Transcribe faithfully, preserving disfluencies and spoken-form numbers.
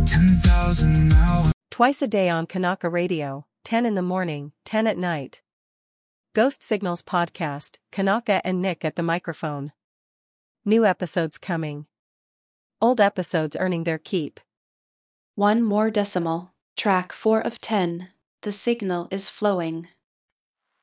ten thousand hours. Twice a day on Kanaka Radio, ten in the morning, ten at night. Ghost Signals Podcast, Kanaka and Nick at the microphone. New episodes coming. Old episodes earning their keep. One more decimal. Track four of ten. The signal is flowing.